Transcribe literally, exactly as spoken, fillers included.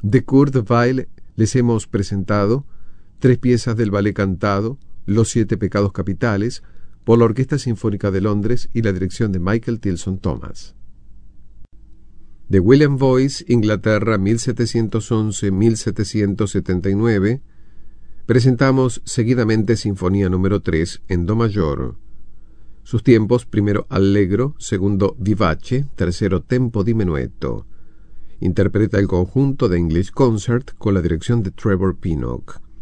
De Kurt Weill les hemos presentado tres piezas del ballet cantado Los siete pecados capitales por la Orquesta Sinfónica de Londres y la dirección de Michael Tilson Thomas. De William Boyce, Inglaterra, mil setecientos once a mil setecientos setenta y nueve, presentamos seguidamente Sinfonía número tres en Do mayor. Sus tiempos: primero allegro, segundo vivace, tercero tempo di menuetto. Interpreta el conjunto de English Concert con la dirección de Trevor Pinnock.